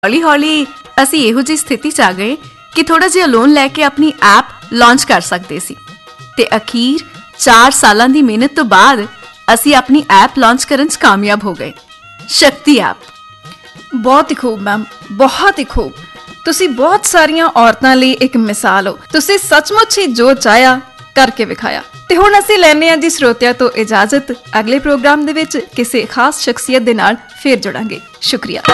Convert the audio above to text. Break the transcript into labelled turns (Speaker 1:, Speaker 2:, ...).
Speaker 1: ਹੌਲੀ ਹੌਲੀ ਅਸੀਂ ਇਹੋ ਜਿਹੀ ਸਥਿਤੀ 'ਚ ਆ ਗਏ ਕਿ ਥੋੜਾ ਜਿਹਾ ਲੋਨ ਲੈ ਕੇ ਆਪਣੀ ਐਪ ਲਾਂਚ ਕਰ ਸਕਦੇ ਸੀ ਤੇ ਅਖੀਰ 4 ਸਾਲਾਂ ਦੀ ਮਿਹਨਤ ਤੋਂ ਬਾਅਦ ਅਸੀਂ ਆਪਣੀ ਐਪ ਲਾਂਚ ਕਰਨ 'ਚ ਕਾਮਯਾਬ ਹੋ ਗਏ। ਸ਼ਕਤੀ ਐਪ।
Speaker 2: ਬਹੁਤ ਹੀ ਖੂਬ ਮੈਮ, ਬਹੁਤ ਹੀ ਖੂਬ। ਤੁਸੀਂ ਬਹੁਤ ਸਾਰੀਆਂ ਔਰਤਾਂ ਲਈ ਇੱਕ ਮਿਸਾਲ ਹੋ। ਤੁਸੀਂ ਸੱਚਮੁੱਚ ਹੀ ਜੋ ਚਾਹਿਆ ਕਰਕੇ ਵਿਖਾਇਆ। ਤੇ ਹੁਣ ਅਸੀਂ ਲੈਂਦੇ ਹਾਂ ਜੀ ਸਰੋਤਿਆਂ ਤੋਂ ਇਜਾਜ਼ਤ। ਅਗਲੇ ਪ੍ਰੋਗਰਾਮ ਦੇ ਵਿੱਚ ਕਿਸੇ ਖਾਸ ਸ਼ਖਸੀਅਤ ਦੇ ਨਾਲ ਫੇਰ ਜੁੜਾਂਗੇ। ਸ਼ੁਕਰੀਆ।